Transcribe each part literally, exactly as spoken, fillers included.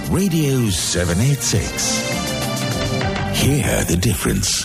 Radio seven eighty-six. Hear the difference.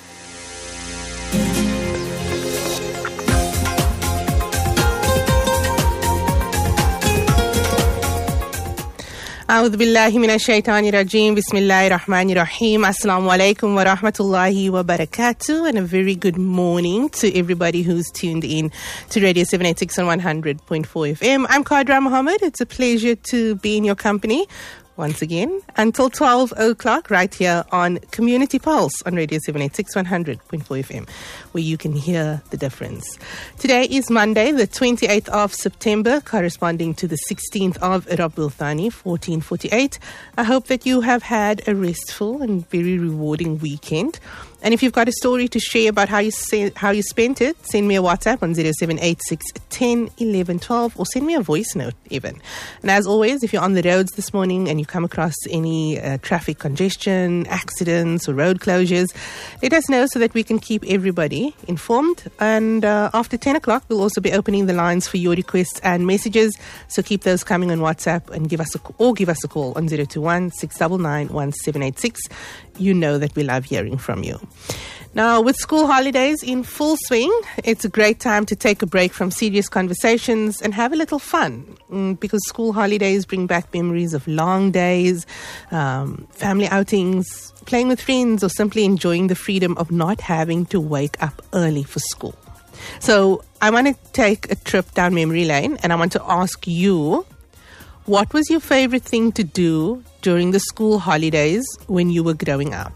أعوذ بالله من الشيطان الرجيم بسم الله الرحمن الرحيم السلام عليكم ورحمة الله وبركاته, and a very good morning to everybody who's tuned in to Radio seven eighty-six on one hundred point four F M. I'm Qadra Mohammed. It's a pleasure to be in your company once again until twelve o'clock right here on Community Pulse on Radio seven eighty-six one hundred point four F M, where you can hear the difference. Today is Monday, the twenty-eighth of September, corresponding to the sixteenth of Rabiul Thani, fourteen forty-eight. I hope that you have had a restful and very rewarding weekend. And if you've got a story to share about how you say, how you spent it, send me a WhatsApp on zero seven eight six, one zero, eleven, twelve, or send me a voice note even. And as always, if you're on the roads this morning and you come across any uh, traffic congestion, accidents, or road closures, let us know so that we can keep everybody informed. And uh, after ten o'clock, we'll also be opening the lines for your requests and messages. So keep those coming on WhatsApp and give us a, or give us a call on zero two one, six nine nine, one seven eight six. You know that we love hearing from you. Now, with school holidays in full swing, it's a great time to take a break from serious conversations and have a little fun, mm, because school holidays bring back memories of long days, um, family outings, playing with friends, or simply enjoying the freedom of not having to wake up early for school. So I want to take a trip down memory lane, and I want to ask you, what was your favorite thing to do during the school holidays when you were growing up?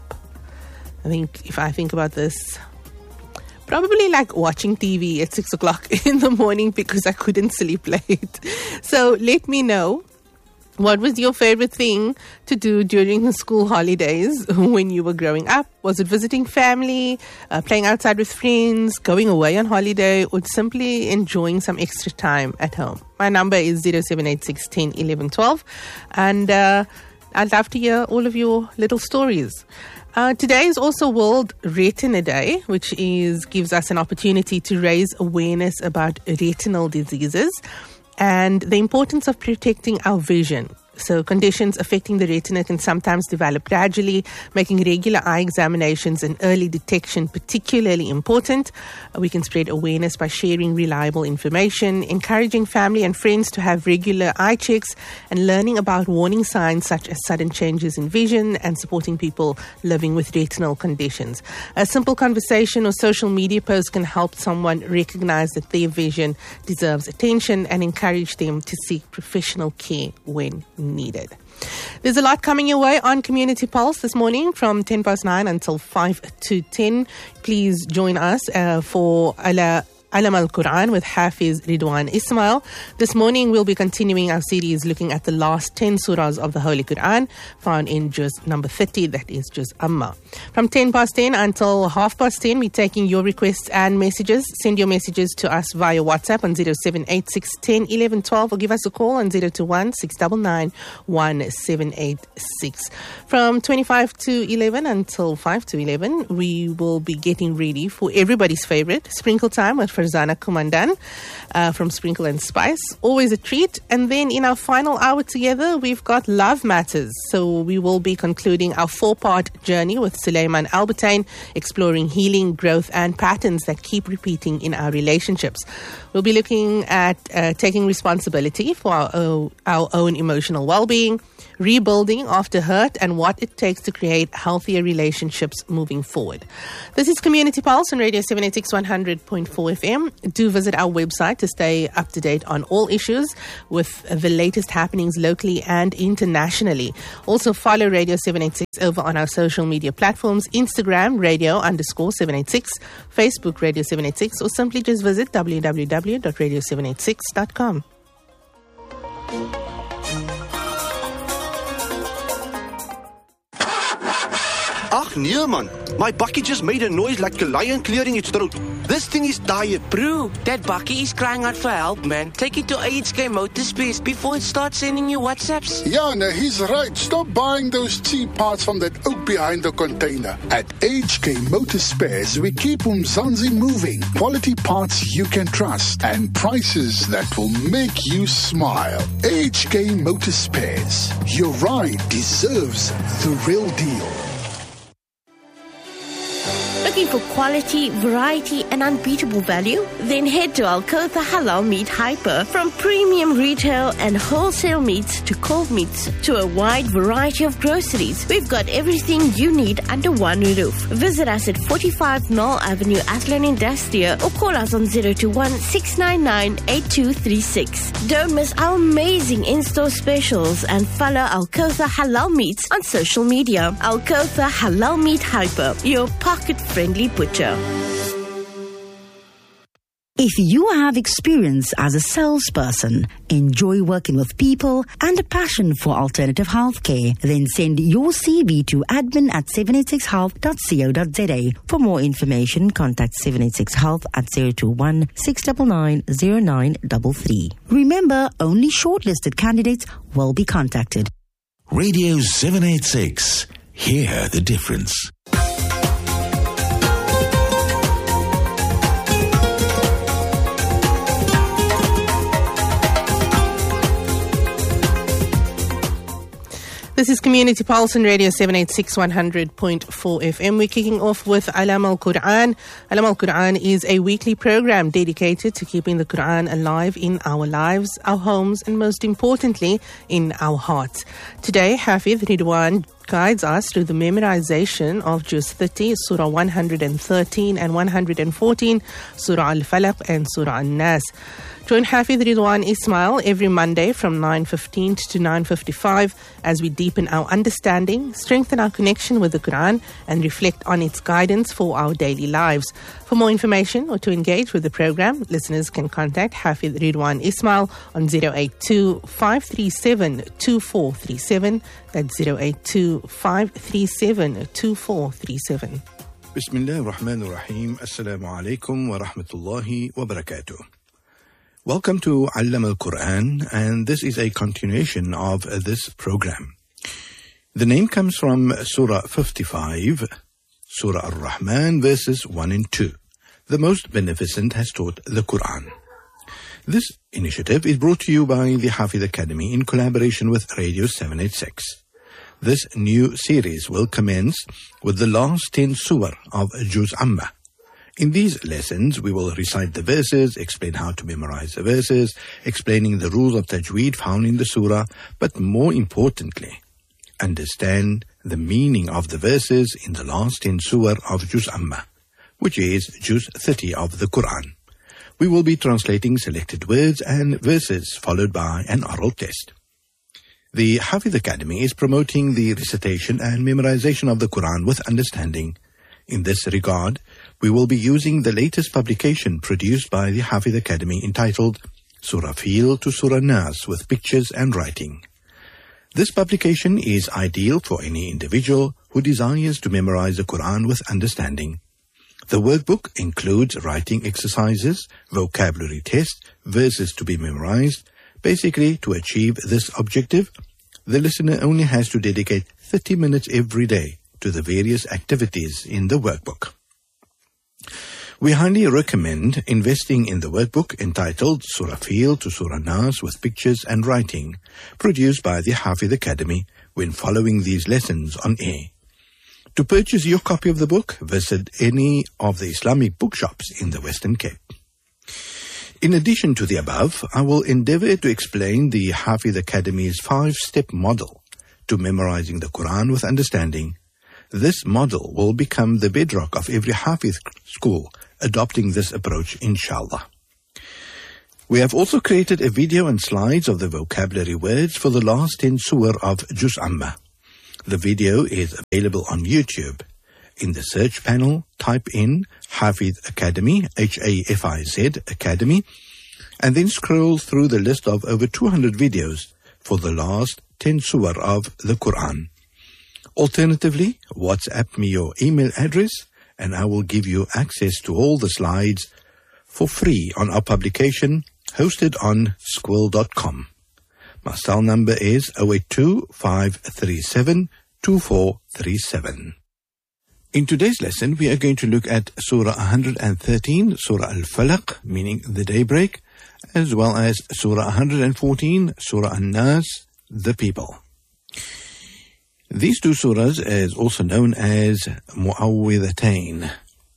I think if I think about this, probably like watching T V at six o'clock in the morning because I couldn't sleep late. So let me know, what was your favorite thing to do during the school holidays when you were growing up? Was it visiting family, uh, playing outside with friends, going away on holiday, or simply enjoying some extra time at home? My number is zero seven eight six, one zero, eleven, twelve, and uh, I'd love to hear all of your little stories. Uh, today is also World Retina Day, which is gives us an opportunity to raise awareness about retinal diseases and the importance of protecting our vision. So conditions affecting the retina can sometimes develop gradually, making regular eye examinations and early detection particularly important. We can spread awareness by sharing reliable information, encouraging family and friends to have regular eye checks, and learning about warning signs such as sudden changes in vision, and supporting people living with retinal conditions. A simple conversation or social media post can help someone recognize that their vision deserves attention and encourage them to seek professional care when needed. There's a lot coming your way on Community Pulse this morning from ten past nine until five to ten. Please join us uh, for Ala Alam al-Quran with Hafiz Ridwan Ismail. This morning we'll be continuing our series looking at the last ten surahs of the Holy Quran, found in Juz number thirty, that is Juz Amma. From ten past ten until half past ten, we're taking your requests and messages. Send your messages to us via WhatsApp on zero seven eight six, one zero, eleven, twelve, or give us a call on zero two one, six nine nine, one seven eight six. From twenty-five to eleven until five to eleven, we will be getting ready for everybody's favorite, Sprinkle Time with Farzana Kumandan uh, from Sprinkle and Spice. Always a treat. And then in our final hour together, we've got Love Matters. So we will be concluding our four-part journey with Suleiman Albertine, exploring healing, growth, and patterns that keep repeating in our relationships. We'll be looking at uh, taking responsibility for our own, our own emotional well-being, rebuilding after hurt, and what it takes to create healthier relationships moving forward. This is Community Pulse on Radio seven eighty-six one hundred point four F M. Do visit our website to stay up to date on all issues with the latest happenings locally and internationally. Also follow Radio seven eighty-six over on our social media platforms, Instagram, radio underscore seven eighty-six, Facebook, Radio seven eighty-six, or simply just visit w w w dot radio seven eighty-six dot com. Ach nee man, my bakkie just made a noise like a lion clearing its throat. This thing is diet-proof. That Bucky is crying out for help, man. Take it to A H K Motorspares before it starts sending you WhatsApps. Yeah, no, he's right. Stop buying those cheap parts from that oak behind the container. At A H K Motorspares, we keep Umzansi moving. Quality parts you can trust and prices that will make you smile. A H K Motorspares. Your ride deserves the real deal. Looking for quality, variety, and unbeatable value? Then head to Al-Kotha Halal Meat Hyper. From premium retail and wholesale meats to cold meats to a wide variety of groceries, we've got everything you need under one roof. Visit us at forty-five Knoll Avenue, Athlone Industria, or call us on zero two one, six nine nine, eight two three six. Don't miss our amazing in-store specials and follow Al-Kotha Halal Meats on social media. Al-Kotha Halal Meat Hyper, your pocket-friendly butcher. If you have experience as a salesperson, enjoy working with people, and a passion for alternative healthcare, then send your C V to admin at seven eight six health dot co dot za. For more information, contact seven eight six health at zero two one, six nine nine, zero nine three three. Remember, only shortlisted candidates will be contacted. Radio seven eighty-six. Hear the difference. This is Community Pulse on Radio seven eighty-six, one hundred point four F M. We're kicking off with Alam al-Quran. Alam al-Quran is a weekly program dedicated to keeping the Quran alive in our lives, our homes, and most importantly, in our hearts. Today, Hafiz Ridwan guides us through the memorization of Juz thirty, Surah one hundred thirteen and one hundred fourteen, Surah Al-Falaq and Surah Al-Nas. Join Hafiz Ridwan Ismail every Monday from nine fifteen to nine fifty-five as we deepen our understanding, strengthen our connection with the Quran, and reflect on its guidance for our daily lives. For more information or to engage with the program, listeners can contact Hafiz Ridwan Ismail on zero eight two, five three seven, two four three seven. That's zero eight two, five three seven, two four three seven. Bismillah ar-Rahman ar-Rahim. Assalamu alaikum wa rahmatullahi wa barakatuh. Welcome to Alam al-Quran, and this is a continuation of this program. The name comes from Surah fifty-five, Surah Ar-Rahman, verses one and two. The Most Beneficent has taught the Quran. This initiative is brought to you by the Hafiz Academy in collaboration with Radio seven eighty-six. This new series will commence with the last ten surah of Juz Amma. In these lessons, we will recite the verses, explain how to memorize the verses, explaining the rules of tajweed found in the surah, but more importantly, understand the meaning of the verses in the last ten surah of Juz Amma, which is Juz thirty of the Quran. We will be translating selected words and verses, followed by an oral test. The Hafiz Academy is promoting the recitation and memorization of the Quran with understanding. In this regard, we will be using the latest publication produced by the Hafiz Academy entitled Surah Fil to Surah Nas with pictures and writing. This publication is ideal for any individual who desires to memorize the Quran with understanding. The workbook includes writing exercises, vocabulary tests, verses to be memorized. Basically, to achieve this objective, the listener only has to dedicate thirty minutes every day to the various activities in the workbook. We highly recommend investing in the workbook entitled Surah Fil to Surah Nas with pictures and writing, produced by the Hafiz Academy when following these lessons on air. To purchase your copy of the book, visit any of the Islamic bookshops in the Western Cape. In addition to the above, I will endeavor to explain the Hafiz Academy's five-step model to memorizing the Quran with understanding. This model will become the bedrock of every Hafiz school adopting this approach, inshallah. We have also created a video and slides of the vocabulary words for the last ten surah of Juz Amma. The video is available on YouTube. In the search panel, type in Hafiz Academy, H A F I Z Academy, and then scroll through the list of over two hundred videos for the last ten surah of the Quran. Alternatively, WhatsApp me your email address and I will give you access to all the slides for free on our publication hosted on squill dot com. My cell number is zero eight two, five three seven, two four three seven. In today's lesson, we are going to look at Surah one hundred thirteen, Surah Al-Falaq, meaning the daybreak, as well as Surah one hundred fourteen, Surah An-Nas, the people. These two surahs is also known as Mu'awwidhatayn.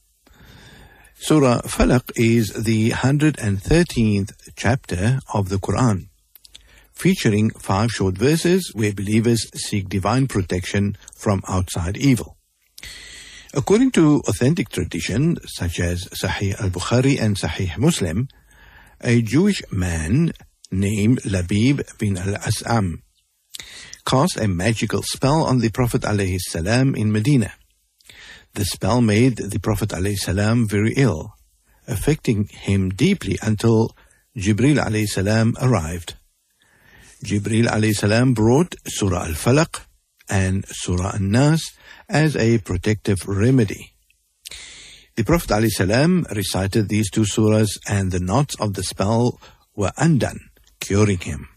Surah Falaq is the one hundred thirteenth chapter of the Quran, featuring five short verses where believers seek divine protection from outside evil. According to authentic tradition, such as Sahih al-Bukhari and Sahih Muslim, a Jewish man named Labib bin al-As'am cast a magical spell on the Prophet ﷺ in Medina. The spell made the Prophet ﷺ very ill, affecting him deeply until Jibril ﷺ arrived. Jibril ﷺ brought Surah Al-Falaq and Surah An-Nas as a protective remedy. The Prophet ﷺ recited these two surahs and the knots of the spell were undone, curing him.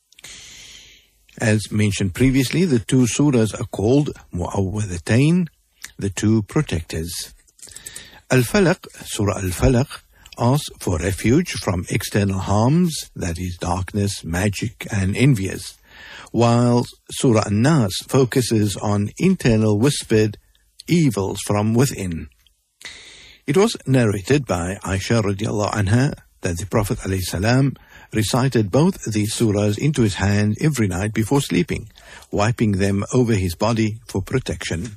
As mentioned previously, the two surahs are called Mu'awwidhatayn, the two protectors. Al-Falaq, Surah Al-Falaq, asks for refuge from external harms, that is darkness, magic and envious, while Surah An-Nas focuses on internal whispered evils from within. It was narrated by Aisha radiallahu anha that the Prophet ﷺ recited both these surahs into his hand every night before sleeping, wiping them over his body for protection.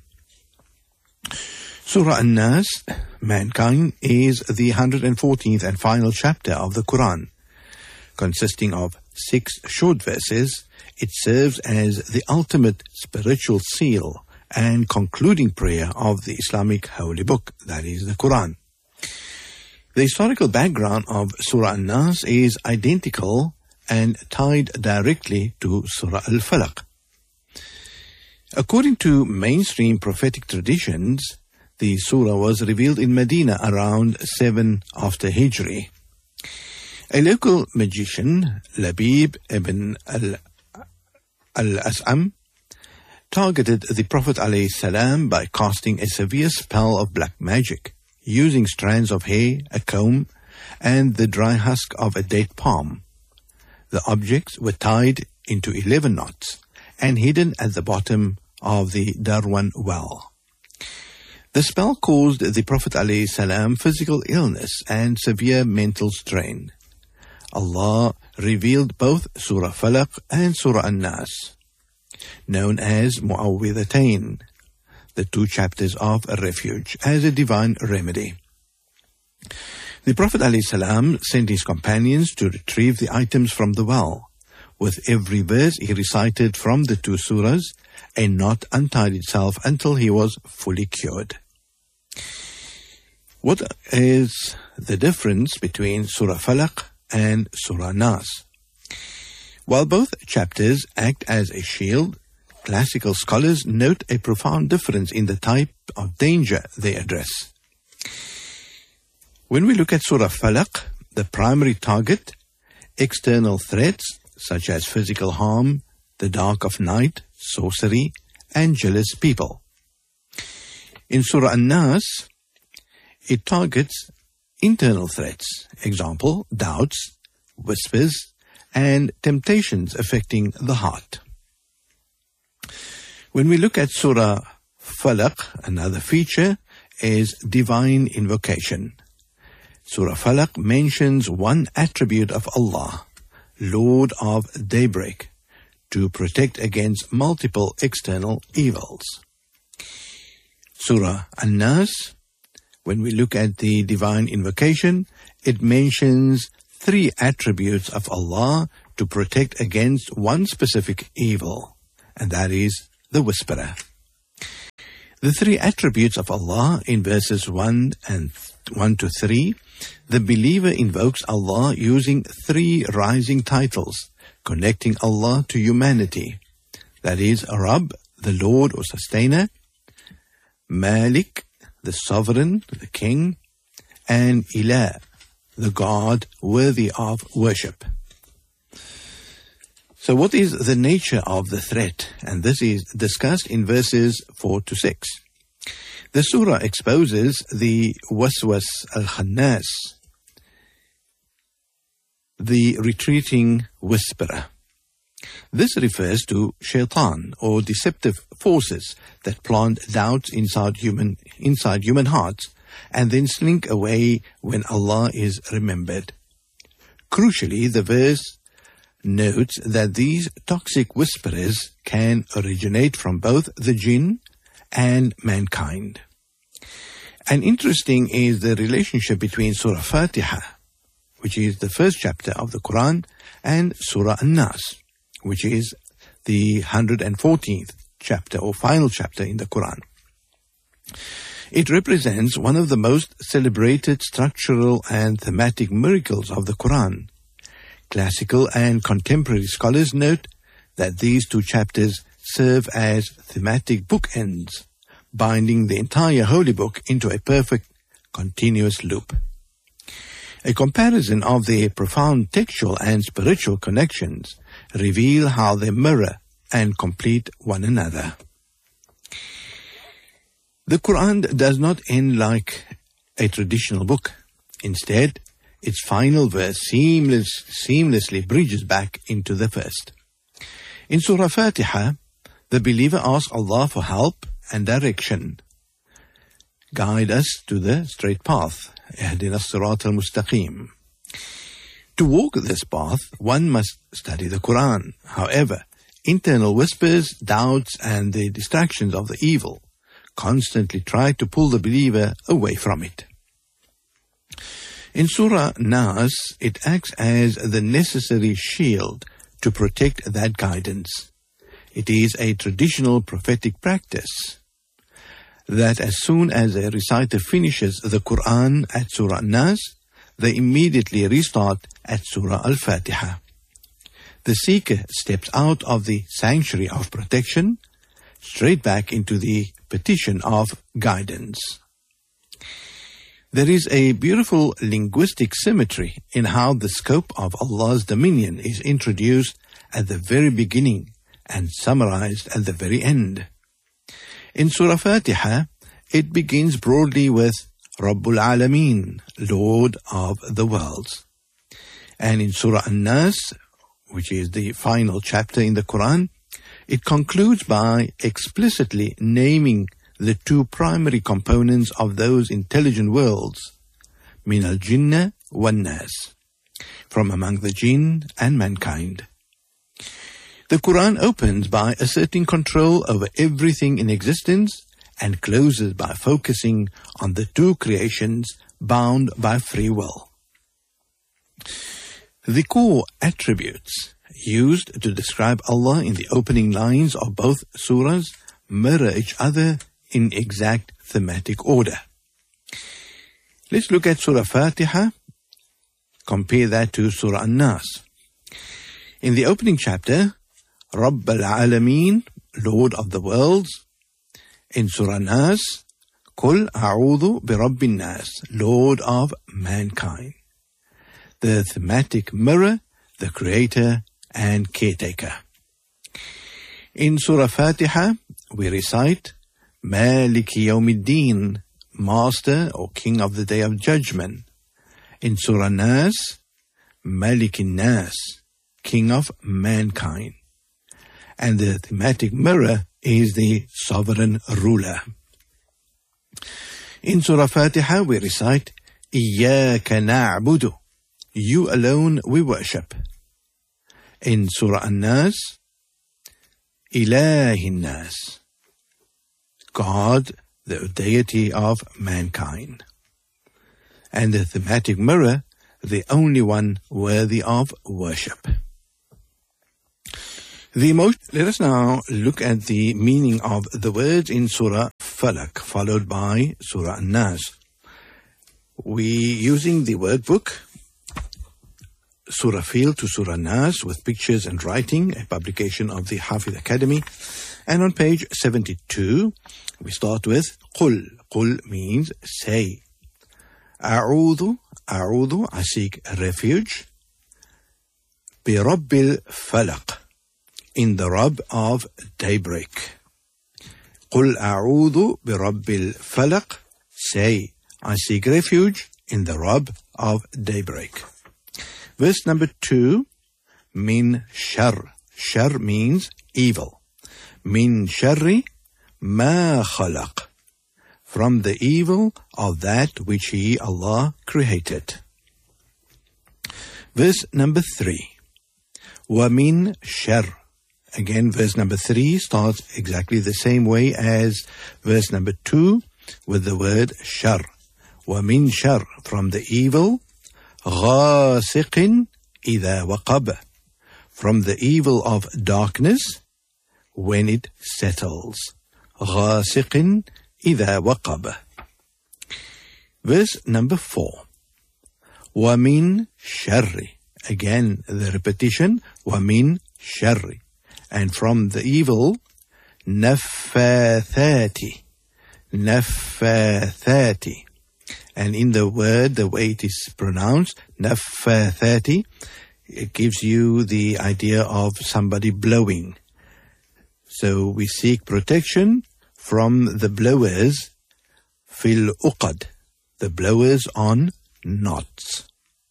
Surah An-Nas, mankind, is the one hundred fourteenth and final chapter of the Quran. Consisting of six short verses, it serves as the ultimate spiritual seal and concluding prayer of the Islamic holy book, that is the Quran. The historical background of Surah An-Nas is identical and tied directly to Surah Al-Falaq. According to mainstream prophetic traditions, the surah was revealed in Medina around seven after Hijri. A local magician, Labib ibn al-As'am, targeted the Prophet ﷺ by casting a severe spell of black magic, using strands of hair, a comb, and the dry husk of a date palm. The objects were tied into eleven knots and hidden at the bottom of the Darwan well. The spell caused the Prophet ﷺ physical illness and severe mental strain. Allah revealed both Surah Falaq and Surah An-Nas, known as Mu'awwidhatayn, the two chapters of refuge, as a divine remedy. The Prophet ﷺ sent his companions to retrieve the items from the well. With every verse he recited from the two surahs, a knot untied itself until he was fully cured. What is the difference between Surah Falaq and Surah Nas? While both chapters act as a shield, classical scholars note a profound difference in the type of danger they address. When we look at Surah Falaq, the primary target, external threats such as physical harm, the dark of night, sorcery, and jealous people. In Surah An-Nas, it targets internal threats, example, doubts, whispers, and temptations affecting the heart. When we look at Surah Falaq, another feature is divine invocation. Surah Falaq mentions one attribute of Allah, Lord of Daybreak, to protect against multiple external evils. Surah An-Nas, when we look at the divine invocation, it mentions three attributes of Allah to protect against one specific evil, and that is the whisperer. The three attributes of Allah in verses one and one to three, the believer invokes Allah using three rising titles, connecting Allah to humanity. That is, Rabb, the Lord or Sustainer, Malik, the sovereign, the king, and Ilah, the God worthy of worship. So what is the nature of the threat? And this is discussed in verses four to six. The surah exposes the waswas al-khannas, the retreating whisperer. This refers to shaitan, or deceptive forces that plant doubts inside human, inside human hearts and then slink away when Allah is remembered. Crucially, the verse notes that these toxic whisperers can originate from both the jinn and mankind. And interesting is the relationship between Surah Fatiha, which is the first chapter of the Quran, and Surah An-Nas, which is the one hundred fourteenth chapter or final chapter in the Quran. It represents one of the most celebrated structural and thematic miracles of the Quran. Classical and contemporary scholars note that these two chapters serve as thematic bookends, binding the entire holy book into a perfect, continuous loop. A comparison of their profound textual and spiritual connections reveal how they mirror and complete one another. The Quran does not end like a traditional book. Instead, its final verse seamless, seamlessly bridges back into the first. In Surah Fatiha, the believer asks Allah for help and direction. Guide us to the straight path. Ihdina as-sirat al-mustaqim. To walk this path, one must study the Quran. However, internal whispers, doubts, and the distractions of the evil constantly try to pull the believer away from it. In Surah Nas, it acts as the necessary shield to protect that guidance. It is a traditional prophetic practice that as soon as a reciter finishes the Quran at Surah Nas, they immediately restart at Surah Al-Fatiha. The seeker steps out of the sanctuary of protection straight back into the petition of guidance. There is a beautiful linguistic symmetry in how the scope of Allah's dominion is introduced at the very beginning and summarized at the very end. In Surah Fatiha, it begins broadly with Rabbul Alameen, Lord of the worlds. And in Surah An-Nas, which is the final chapter in the Quran, it concludes by explicitly naming the two primary components of those intelligent worlds, min al-jinna wan-nas, from among the jinn and mankind. The Quran opens by asserting control over everything in existence and closes by focusing on the two creations bound by free will. The core attributes used to describe Allah in the opening lines of both surahs mirror each other in exact thematic order. Let's look at Surah Fatiha. Compare that to Surah An-Nas. In the opening chapter, Rabb al-Alameen, Lord of the worlds. In Surah Nas, Qul a'udhu bi Rabbin Nas, Lord of mankind. The thematic mirror, the creator and caretaker. In Surah Fatiha, we recite Maliki Yawmiddin, Master or King of the Day of Judgment. In Surah Nas, Malikin Nas, King of mankind. And the thematic mirror is the sovereign ruler. In Surah Fatiha, we recite Iyyaka na'budu, you alone we worship. In Surah An-Nas, Ilahin Nas, God, the deity of mankind. And the thematic mirror, the only one worthy of worship. The emotion. Let us now look at the meaning of the words in Surah Falaq, followed by Surah An-Nas. We using the word book, Surah Field to Surah Nas with pictures and writing, a publication of the Hafiz Academy. And on page seventy-two, we start with قل. قل means say. أعوذ, أعوذ, I seek refuge. برب الفلق, in the Rabb of daybreak. قل أعوذ برب الفلق, say, I seek refuge in the Rabb of daybreak. Verse number two, min shar. Shar means evil. Min sharri ma khalaq, from the evil of that which He, Allah, created. Verse number three, wa min shar. Again, verse number three starts exactly the same way as verse number two with the word shar. Wa min shar, from the evil. غاسق إذا وقب, from the evil of darkness when it settles. غاسق إذا وقب. Verse number four. ومن شر. Again, the repetition. ومن شر. And from the evil, نفاثات. نفاثات. And in the word, the way it is pronounced, نفاثات, it gives you the idea of somebody blowing. So we seek protection from the blowers, fil uqad, the blowers on knots.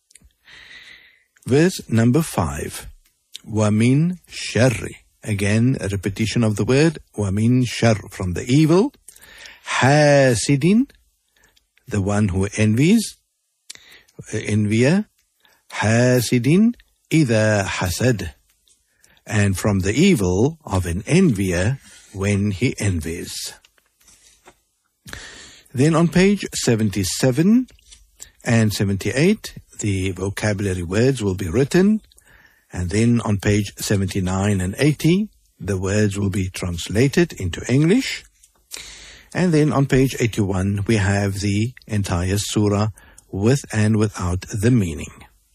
Verse number five, وَمِن شَرِّ. Again, a repetition of the word, وَمِن شَرِّ, from the evil. حَاسِدٍ, the one who envies, envier. حَاسِدٍ إِذَا حَسَدَ, and from the evil of an envier when he envies. Then on page seventy-seven and seventy-eight, the vocabulary words will be written, and then on page seventy-nine and eighty, the words will be translated into English. And then on page eighty-one, we have the entire surah with and without the meaning.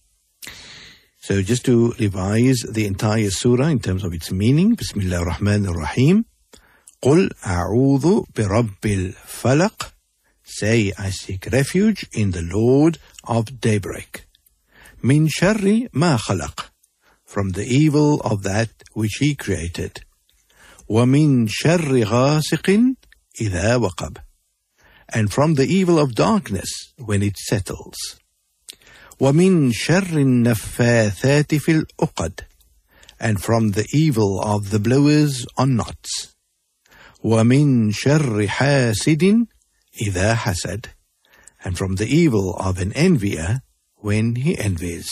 So just to revise the entire surah in terms of its meaning, Bismillah ar-Rahman ar-Rahim. قُلْ أَعُوذُ بِرَبِّ الْفَلَقِ. Say, I seek refuge in the Lord of daybreak. مِنْ شَرِّ مَا خَلَقَ, from the evil of that which He created. وَمِنْ شَرِّ غَاسِقٍ إِذَا وَقَبَ, and from the evil of darkness when it settles. وَمِن شَرِّ النَّفَّاثَاتِ فِي الْأُقَدِ, and from the evil of the blowers on knots. وَمِن شَرِّ حَاسِدٍ إِذَا حَسَدَ, and from the evil of an envier when he envies.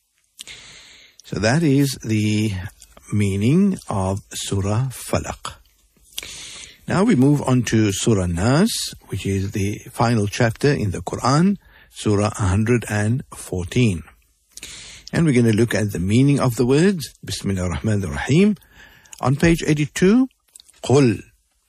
So that is the meaning of Surah Falaq. Now we move on to Surah Nas, which is the final chapter in the Quran, Surah one hundred fourteen. And we're going to look at the meaning of the words. Bismillah ar-Rahman ar-Rahim. On page eighty-two, قُل,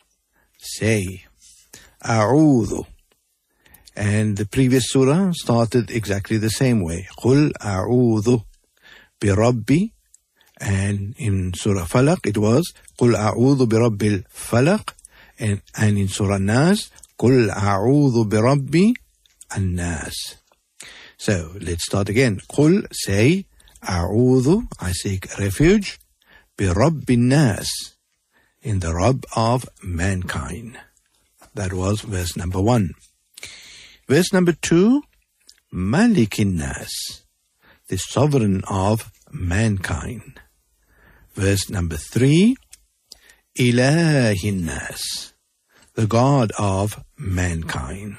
say, أعوذ. And the previous surah started exactly the same way. قُل أعوذ بربي. And in Surah Falaq it was قُل أعوذ برب الفلق. And, and in Surah Nas, قُل أعوذ بربي الناس. So let's start again. قُل, say, أعوذ, I seek refuge, برب الناس, in the Rabb of mankind. That was verse number one. Verse number two, مَلِكِ النَّاسِ, the sovereign of mankind. Verse number three, إِلَهِ النَّاسِ, the God of mankind.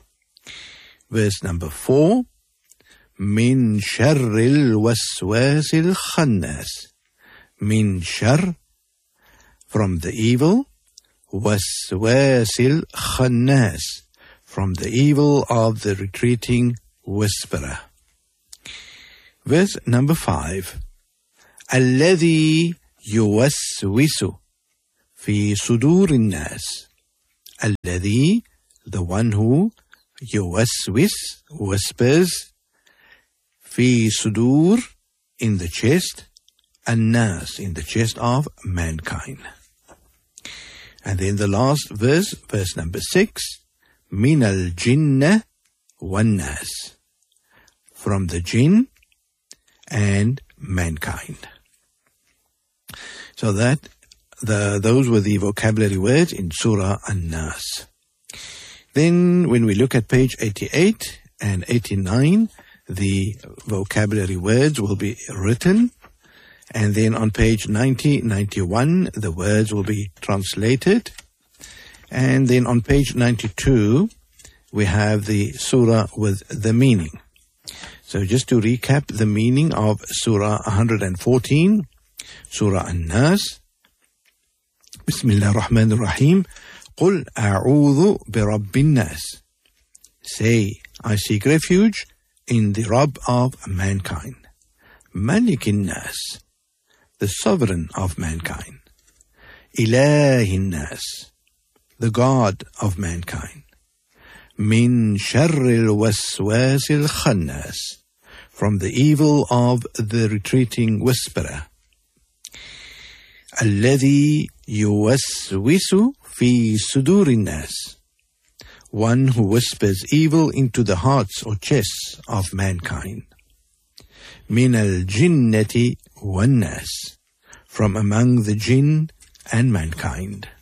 Verse number four, مِن شَرِّ الْوَسْوَاسِ الْخَنَّاسِ, مِن شَرِّ, from the evil, وَسْوَاسِ الْخَنَّاسِ, from the evil of the retreating whisperer. Verse number five, الَّذِي يُوَسْوِسُ فِي صُدُورِ النَّاسِ, الَّذِي, the one who, يُوَسْوِس, whispers, في صدور, in the chest, الناس, in the chest of mankind. And then the last verse, verse number six, min al-jinna wan-nas, from the jinn and mankind. So that the those were the vocabulary words in Surah An-Nas. Then when we look at page eighty-eight and eighty-nine, the vocabulary words will be written. And then on page ninety, ninety-one, the words will be translated. And then on page ninety-two, we have the surah with the meaning. So just to recap the meaning of Surah one hundred fourteen, Surah An-Nas. Bismillah ar-Rahman ar-Rahim. قُلْ أَعُوذُ بِرَبِّ النَّاسِ. Say, I seek refuge in the Rabb of mankind. Malik al-Nas, the sovereign of mankind. Ilahi al-Nas, the God of mankind. Min sharri al-waswas al-khannas, from the evil of the retreating whisperer. Alladhi yuwaswisu fi sudurin nas, one who whispers evil into the hearts or chests of mankind. Min al-jinnati wan-nas, from among the jinn and mankind.